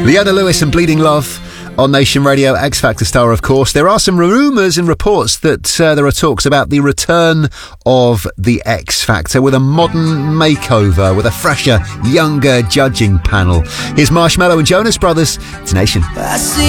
Leona Lewis and Bleeding Love on Nation Radio, X Factor star, of course. There are some rumours and reports that there are talks about the return of the X Factor with a modern makeover, with a fresher, younger judging panel. Here's Marshmello and Jonas Brothers to Nation.